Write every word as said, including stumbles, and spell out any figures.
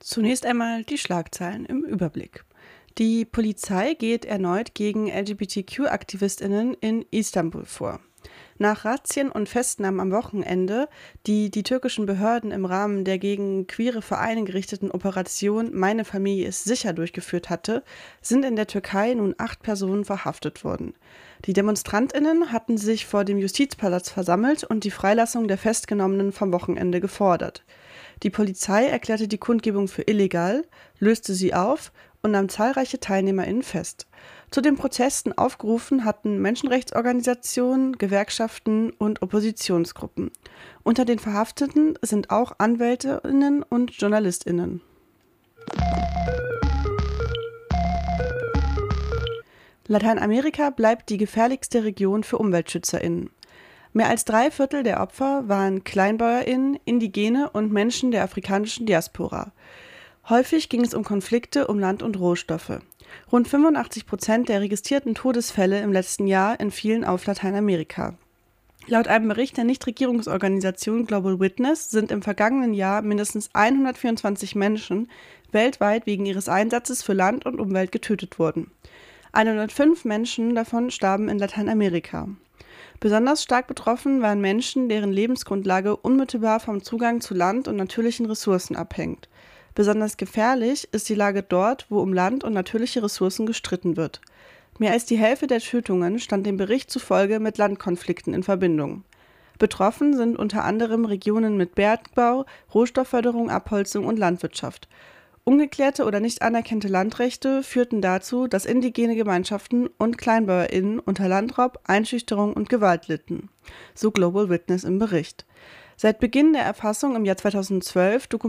Zunächst einmal die Schlagzeilen im Überblick. Die Polizei geht erneut gegen L G B T Q-AktivistInnen in Istanbul vor. Nach Razzien und Festnahmen am Wochenende, die die türkischen Behörden im Rahmen der gegen queere Vereine gerichteten Operation Meine Familie ist sicher durchgeführt hatte, sind in der Türkei nun acht Personen verhaftet worden. Die DemonstrantInnen hatten sich vor dem Justizpalast versammelt und die Freilassung der Festgenommenen vom Wochenende gefordert. Die Polizei erklärte die Kundgebung für illegal, löste sie auf und nahm zahlreiche TeilnehmerInnen fest. Zu den Protesten aufgerufen hatten Menschenrechtsorganisationen, Gewerkschaften und Oppositionsgruppen. Unter den Verhafteten sind auch AnwältInnen und JournalistInnen. Lateinamerika bleibt die gefährlichste Region für UmweltschützerInnen. Mehr als drei Viertel der Opfer waren KleinbäuerInnen, Indigene und Menschen der afrikanischen Diaspora. Häufig ging es um Konflikte um Land und Rohstoffe. Rund fünfundachtzig Prozent der registrierten Todesfälle im letzten Jahr entfielen auf Lateinamerika. Laut einem Bericht der Nichtregierungsorganisation Global Witness sind im vergangenen Jahr mindestens hundertvierundzwanzig Menschen weltweit wegen ihres Einsatzes für Land und Umwelt getötet worden. hundertfünf Menschen davon starben in Lateinamerika. Besonders stark betroffen waren Menschen, deren Lebensgrundlage unmittelbar vom Zugang zu Land und natürlichen Ressourcen abhängt. Besonders gefährlich ist die Lage dort, wo um Land und natürliche Ressourcen gestritten wird. Mehr als die Hälfte der Tötungen stand dem Bericht zufolge mit Landkonflikten in Verbindung. Betroffen sind unter anderem Regionen mit Bergbau, Rohstoffförderung, Abholzung und Landwirtschaft. Ungeklärte oder nicht anerkannte Landrechte führten dazu, dass indigene Gemeinschaften und KleinbäuerInnen unter Landraub, Einschüchterung und Gewalt litten, so Global Witness im Bericht. Seit Beginn der Erfassung im Jahr zweitausendzwölf dokumentiert